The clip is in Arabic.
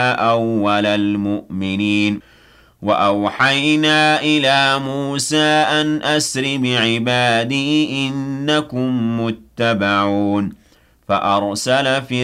أول المؤمنين وأوحينا إلى موسى أن أسر بعبادي إنكم متبعون فأرسل